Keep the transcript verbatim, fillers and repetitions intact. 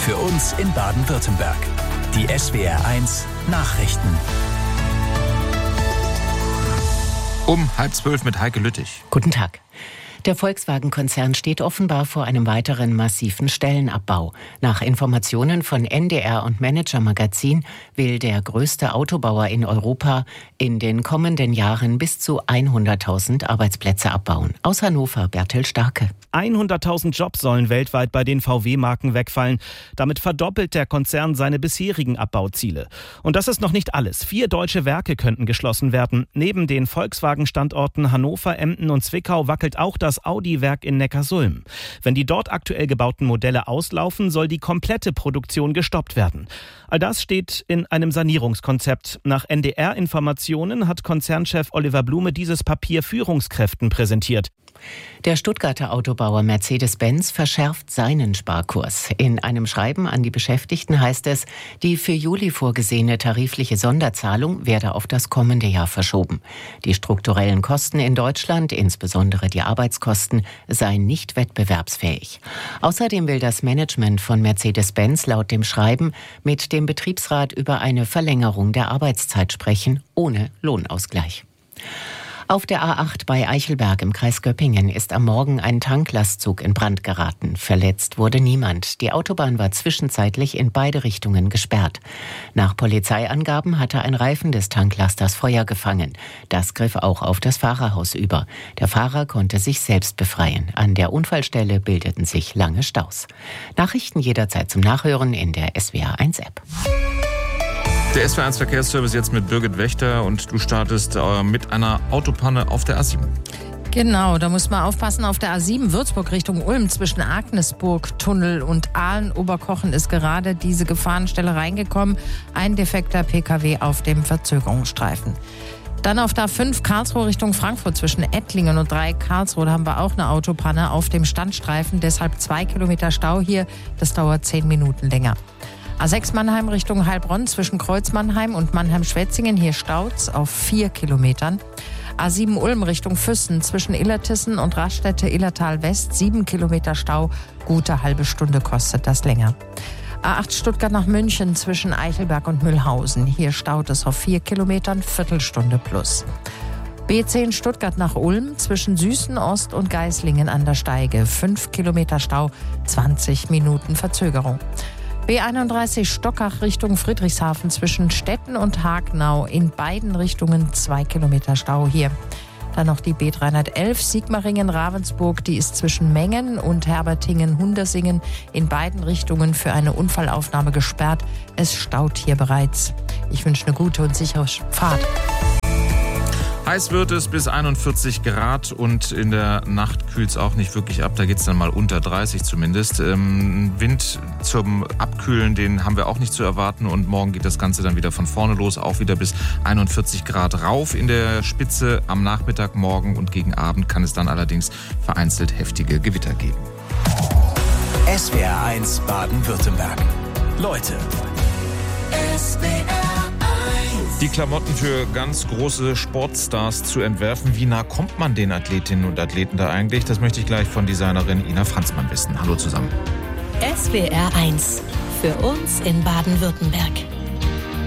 Für uns in Baden-Württemberg. Die S W R eins Nachrichten. Um halb zwölf mit Heike Lüttich. Guten Tag. Der Volkswagen-Konzern steht offenbar vor einem weiteren massiven Stellenabbau. Nach Informationen von N D R und Manager Magazin will der größte Autobauer in Europa in den kommenden Jahren bis zu hunderttausend Arbeitsplätze abbauen. Aus Hannover, Bertel Starke. hunderttausend Jobs sollen weltweit bei den V W-Marken wegfallen. Damit verdoppelt der Konzern seine bisherigen Abbauziele. Und das ist noch nicht alles. Vier deutsche Werke könnten geschlossen werden. Neben den Volkswagen-Standorten Hannover, Emden und Zwickau wackelt auch das Audi-Werk in Neckarsulm. Wenn die dort aktuell gebauten Modelle auslaufen, soll die komplette Produktion gestoppt werden. All das steht in einem Sanierungskonzept. Nach N D R-Informationen hat Konzernchef Oliver Blume dieses Papier Führungskräften präsentiert. Der Stuttgarter Autobauer Mercedes-Benz verschärft seinen Sparkurs. In einem Schreiben an die Beschäftigten heißt es, die für Juli vorgesehene tarifliche Sonderzahlung werde auf das kommende Jahr verschoben. Die strukturellen Kosten in Deutschland, insbesondere die Arbeitskosten, seien nicht wettbewerbsfähig. Außerdem will das Management von Mercedes-Benz laut dem Schreiben mit dem Betriebsrat über eine Verlängerung der Arbeitszeit sprechen, ohne Lohnausgleich. Auf der A acht bei Eichelberg im Kreis Göppingen ist am Morgen ein Tanklastzug in Brand geraten. Verletzt wurde niemand. Die Autobahn war zwischenzeitlich in beide Richtungen gesperrt. Nach Polizeiangaben hatte ein Reifen des Tanklasters Feuer gefangen. Das griff auch auf das Fahrerhaus über. Der Fahrer konnte sich selbst befreien. An der Unfallstelle bildeten sich lange Staus. Nachrichten jederzeit zum Nachhören in der S W R eins App. Der S W R eins Verkehrsservice jetzt mit Birgit Wächter und du startest äh, mit einer Autopanne auf der A sieben. Genau, da muss man aufpassen. Auf der A sieben Würzburg Richtung Ulm zwischen Agnesburg Tunnel und Aalen-Oberkochen ist gerade diese Gefahrenstelle reingekommen. Ein defekter P K W auf dem Verzögerungsstreifen. Dann auf der A fünf Karlsruhe Richtung Frankfurt zwischen Ettlingen und Dreieck Karlsruhe. Da haben wir auch eine Autopanne auf dem Standstreifen. Deshalb zwei Kilometer Stau hier. Das dauert zehn Minuten länger. A sechs Mannheim Richtung Heilbronn zwischen Kreuz Mannheim und Mannheim-Schwetzingen. Hier staut's auf vier Kilometern. A sieben Ulm Richtung Füssen zwischen Illertissen und Raststätte Illertal West. sieben Kilometer Stau. Gute halbe Stunde kostet das länger. A acht Stuttgart nach München zwischen Eichelberg und Mühlhausen. Hier staut es auf vier Kilometern. Viertelstunde plus. B zehn Stuttgart nach Ulm zwischen Süßen-Ost und Geislingen an der Steige. fünf Kilometer Stau. zwanzig Minuten Verzögerung. B einunddreißig Stockach Richtung Friedrichshafen zwischen Stetten und Hagenau. In beiden Richtungen zwei Kilometer Stau hier. Dann noch die B dreihundertelf Sigmaringen-Ravensburg. Die ist zwischen Mengen und Herbertingen-Hundersingen in beiden Richtungen für eine Unfallaufnahme gesperrt. Es staut hier bereits. Ich wünsche eine gute und sichere Fahrt. Heiß wird es bis einundvierzig Grad und in der Nacht kühlt es auch nicht wirklich ab. Da geht es dann mal unter dreißig zumindest. Ähm, Wind zum Abkühlen, den haben wir auch nicht zu erwarten. Und morgen geht das Ganze dann wieder von vorne los. Auch wieder bis einundvierzig Grad rauf in der Spitze am Nachmittag, morgen und gegen Abend kann es dann allerdings vereinzelt heftige Gewitter geben. S W R eins Baden-Württemberg. Leute. S W R Die Klamotten für ganz große Sportstars zu entwerfen. Wie nah kommt man den Athletinnen und Athleten da eigentlich? Das möchte ich gleich von Designerin Ina Franzmann wissen. Hallo zusammen. S W R eins. Für uns in Baden-Württemberg.